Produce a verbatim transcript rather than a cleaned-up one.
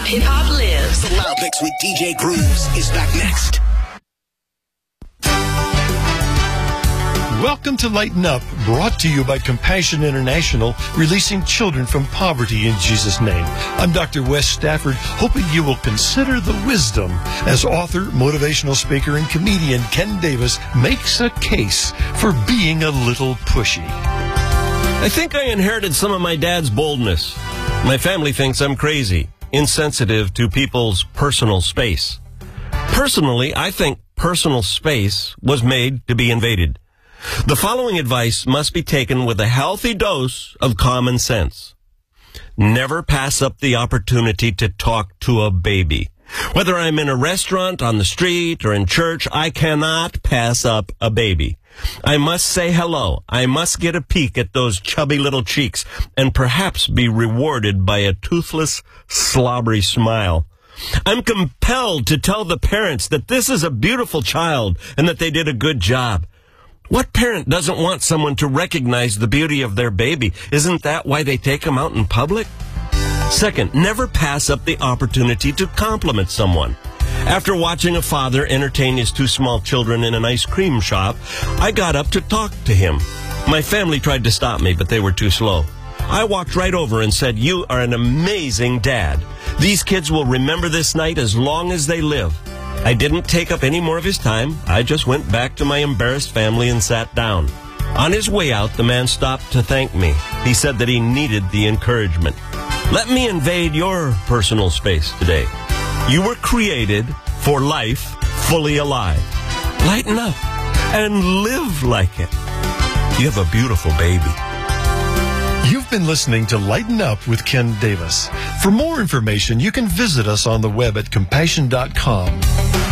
Hip-hop, hip-hop lives. The Loud Mix with D J Grooves is back next. Welcome to Lighten Up, brought to you by Compassion International, releasing children from poverty in Jesus' name. I'm Doctor Wes Stafford, hoping you will consider the wisdom as author, motivational speaker, and comedian Ken Davis makes a case for being a little pushy. I think I inherited some of my dad's boldness. My family thinks I'm crazy, insensitive to people's personal space. Personally, I think personal space was made to be invaded. The following advice must be taken with a healthy dose of common sense. Never pass up the opportunity to talk to a baby. Whether I'm in a restaurant, on the street, or in church, I cannot pass up a baby. I must say hello. I must get a peek at those chubby little cheeks and perhaps be rewarded by a toothless, slobbery smile. I'm compelled to tell the parents that this is a beautiful child and that they did a good job. What parent doesn't want someone to recognize the beauty of their baby? Isn't that why they take them out in public? Second, never pass up the opportunity to compliment someone. After watching a father entertain his two small children in an ice cream shop, I got up to talk to him. My family tried to stop me, but they were too slow. I walked right over and said, "You are an amazing dad. These kids will remember this night as long as they live." I didn't take up any more of his time. I just went back to my embarrassed family and sat down. On his way out, the man stopped to thank me. He said that he needed the encouragement. Let me invade your personal space today. You were created for life fully alive. Lighten up and live like it. You have a beautiful baby. You've been listening to Lighten Up with Ken Davis. For more information, you can visit us on the web at compassion dot com.